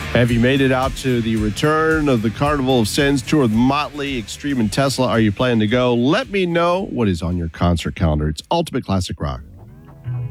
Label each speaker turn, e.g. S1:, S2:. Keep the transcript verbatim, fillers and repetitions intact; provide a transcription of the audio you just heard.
S1: Have you made it out to the return of the Carnival of Sins tour with Motley, Extreme, and Tesla? Are you planning to go? Let me know what is on your concert calendar. It's Ultimate Classic Rock.